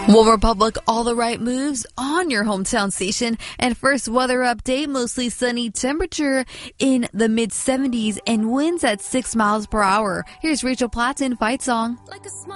One Republic, all the right moves on your hometown station. And first weather update, mostly sunny, temperature in the mid 70s and winds at 6 miles per hour. Here's Rachel Platten, Fight Song.